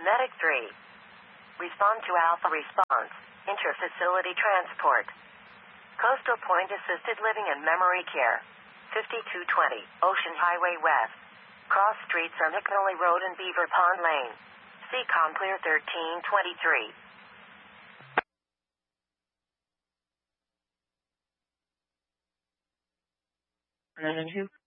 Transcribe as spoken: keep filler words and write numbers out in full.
Medic three. Respond to Alpha response. Inter-facility transport. Coastal Point Assisted Living and Memory Care. fifty-two twenty, Ocean Highway West. Cross streets on McNally Road and Beaver Pond Lane. C COM clear thirteen twenty-three. Hello.